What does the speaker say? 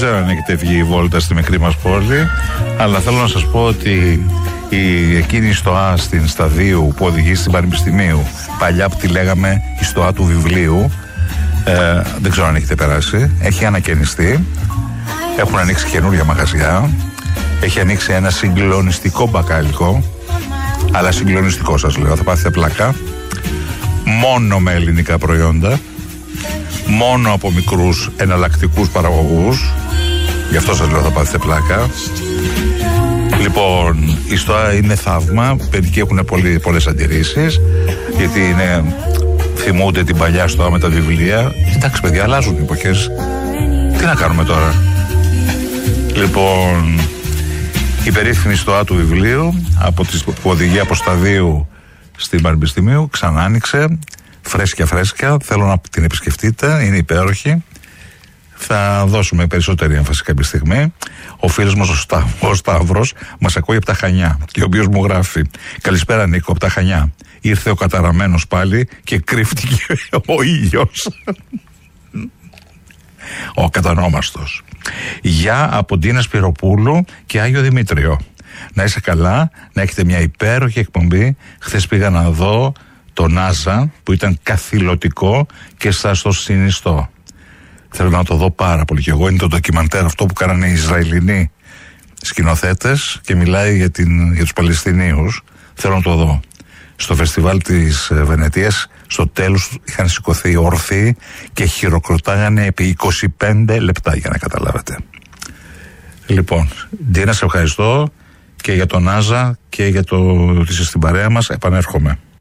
ξέρω αν έχετε βγει η βόλτα στη μικρή μας πόλη, αλλά θέλω να σας πω ότι εκείνη η στοά στην Σταδίου που οδηγεί στην Πανεπιστημίου, παλιά που τη λέγαμε η στοά του βιβλίου, δεν ξέρω αν έχετε περάσει, έχει ανακαινιστεί, έχουν ανοίξει καινούργια μαγαζιά, έχει ανοίξει ένα συγκλονιστικό μπακάλικο, αλλά συγκλονιστικό σας λέω, θα πάθετε πλάκα, μόνο με ελληνικά προϊόντα, μόνο από μικρούς εναλλακτικούς παραγωγούς, γι' αυτό σας λέω θα πάθετε πλάκα. Λοιπόν, η στοά είναι θαύμα, παιδικοί έχουν πολλές αντιρρήσεις, γιατί θυμούνται την παλιά στοά με τα βιβλία. Εντάξει παιδιά, αλλάζουν οι εποχές, τι να κάνουμε τώρα. Λοιπόν, η περίφημη στοά του βιβλίου που οδηγεί από Σταδίου στην Πανεπιστημίου ξανά άνοιξε, φρέσκια, θέλω να την επισκεφτείτε, είναι υπέροχη. Θα δώσουμε περισσότερη έμφαση κάποια στιγμή. Ο φίλος μας ο Σταύρος μας ακούει από τα Χανιά και ο οποίος μου γράφει: καλησπέρα Νίκο, από τα Χανιά. Ήρθε ο καταραμένος πάλι και κρύφτηκε ο ήλιος. Ο κατανόμαστος. Γεια από Ντίνα Σπυροπούλου και Άγιο Δημήτριο. Να είσαι καλά, να έχετε μια υπέροχη εκπομπή. Χθες πήγα να δω το Νάζα που ήταν καθηλωτικό και σας το συνιστώ. Θέλω να το δω πάρα πολύ κι εγώ. Είναι το ντοκιμαντέρ αυτό που κάνανε οι Ισραηλινοί σκηνοθέτες και μιλάει για τους Παλαιστινίους. Θέλω να το δω. Στο φεστιβάλ της Βενετίας στο τέλος είχαν σηκωθεί όρθιοι και χειροκροτάγανε επί 25 λεπτά, για να καταλάβετε. Λοιπόν, Ντίνα, σε ευχαριστώ και για τον Νάζα και για το ότι είσαι στην παρέα μας. Επανέρχομαι.